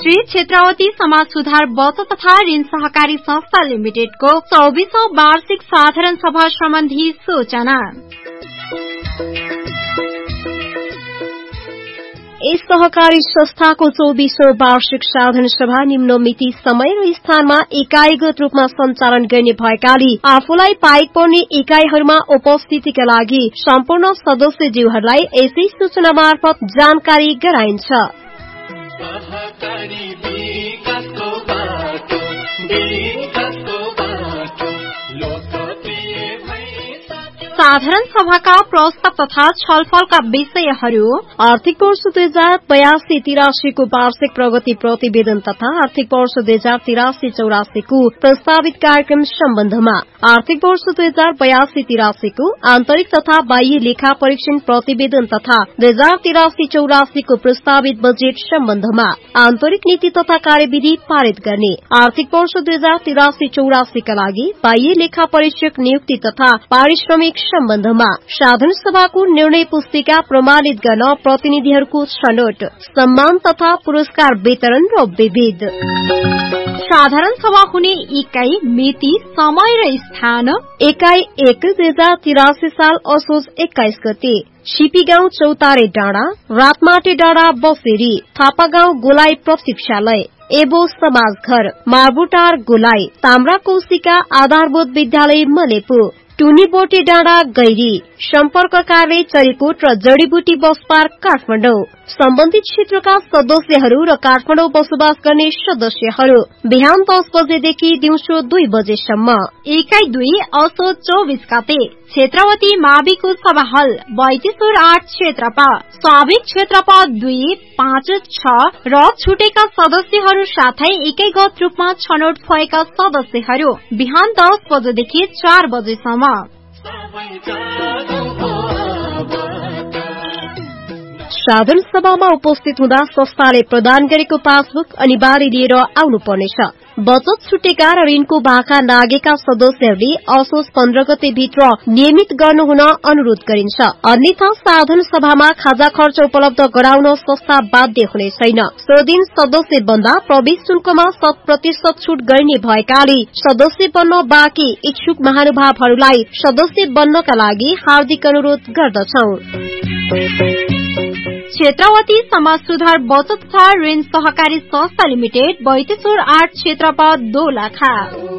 श्री क्षेत्रावती समाज सुधार बचत तथा ऋण सहकारी संस्था लिमिटेडको 24औं वार्षिक साधारण सभा सम्बन्धी सूचना। यस सहकारी संस्थाको 24औं वार्षिक साधारण सभा निम्न मिति, समय र स्थानमा इकाइगत रूपमा सञ्चालन गर्ने भएकाले आफूलाई पाइक पर्ने इकाइहरूमा उपस्थितिका लागि सम्पूर्ण सदस्यज्यूहरूलाई यसै सूचना मार्फत जानकारी गराइन्छ। साधारण सभाका प्रस्ताव तथा छलफलका विषयहरू: आर्थिक वर्ष 2082-83 को वार्षिक प्रगति प्रतिवेदन तथा आर्थिक वर्ष 2083-84 को प्रस्तावित कार्यक्रम सम्बन्धमा, आर्थिक वर्ष 2082-83 को आन्तरिक तथा बाह्य लेखा परीक्षण प्रतिवेदन तथा 2083-84 को प्रस्तावित बजेट सम्बन्धमा, आन्तरिक नीति तथा कार्यविधि पारित गर्ने, आर्थिक वर्ष 2083-84 का लागि बाह्य लेखा परीक्षक नियुक्ति तथा पारिश्रमिक सम्बन्धमा, साधारण सभाको निर्णय पुस्तिका प्रमाणित गर्न प्रतिनिधिहरूको छनौट, सम्मान तथा पुरस्कार वितरण र विविध। साधारण सभा हुने इकाइ, मिति, समय र स्थान: इकाइ 1 2083 साल असोज 21 गते, सिपी गाउँ चौतारे डाँडा, रातमाटे डाँडा बसेरी, थापा गाउँ गोलाइ प्रतीक्षालय, एबो समाज घर, मार्बुटार गोलाइ, ताम्रा कौशिका आधारभूत विद्यालय मलेपु, टुनी बोटे डाँडा गैरी, सम्पर्क कार्य चरीकोट र जड़ीबुटी बस पार्क काठमाडौँ। सम्बन्धित क्षेत्रका सदस्यहरू र काठमाडौँ बसोबास गर्ने सदस्यहरू बिहान 10 बजेदेखि दिउँसो 2 बजेसम्म। इकाइ 2 असोज 24 गते, क्षेत्रवती माविको सभा हल, 3208 क्षेत्रपा, स्वाभाविक क्षेत्रपा 2, 5, 6 र छुटेका सदस्यहरू साथै इकाइगत रूपमा छनौट भएका सदस्यहरू बिहान 10 बजेदेखि 4 बजेसम्म। साधारण सभामा उपस्थित हुँदा संस्थाले प्रदान गरेको पासबुक अनिवार्य लिएर आउनुपर्नेछ। बचत छुटेका र ऋणको भाका नागेका सदस्यहरूले असोज 15 गते भित्र नियमित गर्नुहुन अनुरोध गरिन्छ। अन्यथा साधारण सभामा खाजा खर्च उपलब्ध गराउन संस्था बाध्य हुने छैन। सो दिन सदस्य बन्दा प्रवेश शुल्कमा 100% छूट गरिने भएकाले सदस्य बन्न बाँकी इच्छुक महानुभावहरूलाई सदस्य बन्नका लागि हार्दिक अनुरोध गर्दछौं। क्षेत्रवती समाज सुधार बचत तथा ऋण सहकारी संस्था लिमिटेड, 3208 क्षेत्रपा 2 लाखा।